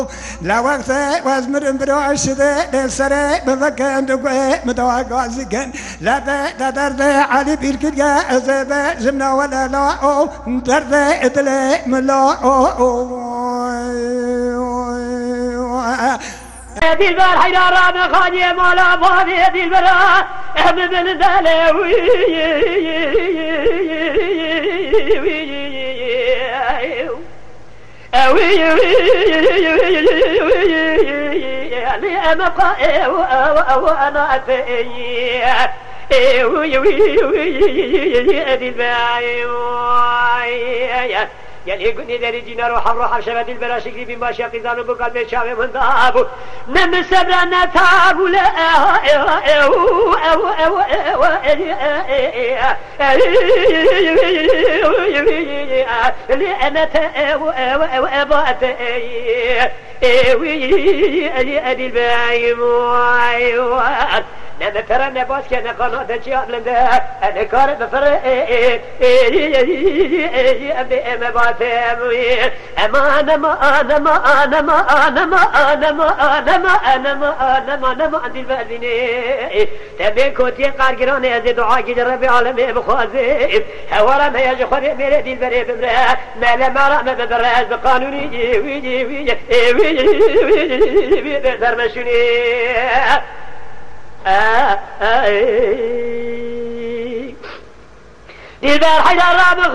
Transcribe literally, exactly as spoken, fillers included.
لا وقت وازمر براش ده سر بذكر دقة مدوا قازقن لا ده درد علي بيركجا زب زمنا ولا لا أو درد إدلى ملا دلبر حيداران خاني مالا فاني دلبر أهم من دلوي أوي أنا قائم وأنا أتي يلي يقولني ذري دينار وحم روح شباب البراشقي بما شاقي زانو بقال من شاوي من ذابو نم سبرنا تابو لا اللي أنا تأو أو أو أبات اللي أدي البايم أنا ترى نباس كنا قناة الشيء لنده أنا كارب بفرق أبي أما باتم أما أنا ما أنا ما أنا ما أنا ما أنا ما أنا ما أنا ما أنا ما أنا ما عندي الباديني تبي كوتي قارقران هذه دعاء جربي عالمي بخازي هورا ما يجي خذ ميري دي البري بمرا ما لما رأى ببراز بقانوني ويجي ويجي ويجي درمشوني دلبر حيدر